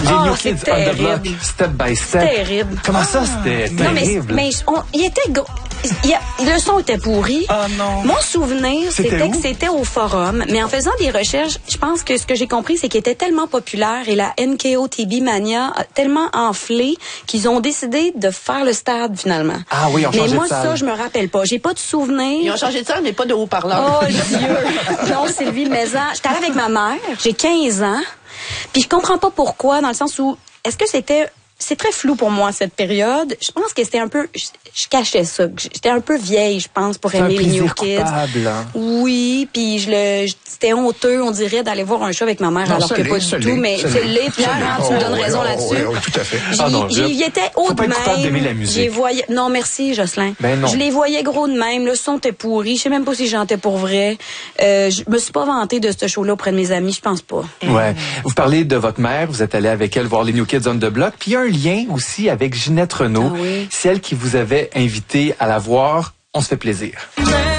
Les New Kids on the terrible. Block, Step by Step. Terrible. Comment ça, c'était terrible? Non, mais il était le son était pourri. Ah non. Mon souvenir, c'était que c'était au forum. Mais en faisant des recherches, je pense que ce que j'ai compris, c'est qu'il était tellement populaire et la NKOTB Mania a tellement enflé qu'ils ont décidé de faire le stade finalement. Ah oui, on mais changé moi, de salle. ça, je me rappelle pas. J'ai pas de souvenir. Ils ont changé de salle, mais pas de haut-parleur. Oh, Dieu! Non, Sylvie Maison. J'étais allée avec ma mère. J'ai 15 ans. Puis je comprends pas pourquoi, dans le sens où, est-ce que c'est très flou pour moi, cette période. Je pense que c'était un peu... Je cachais ça. J'étais un peu vieille, je pense, pour aimer les New Kids. Coupable, hein? Oui, puis c'était honteux, on dirait, d'aller voir un show avec ma mère, Non, alors que pas du tout. Mais c'est l'est, Pierre, hein, tu me donnes raison là-dessus. Oui, tout à fait. J'y étais haut faut de pas être coupable d'aimer la même. musique. Non, merci, Jocelyn. Ben non. Je les voyais gros de même. Le son était pourri. Je sais même pas si je chantais pour vrai. Je me suis pas vantée de ce show-là auprès de mes amis. Je pense pas. Ouais. Vous parlez de votre mère, vous êtes allé avec elle voir les New Kids on the Block, puis il y a un lien aussi avec Ginette Renault. Ah oui. C'est elle qui vous avait invité à la voir. On se fait plaisir.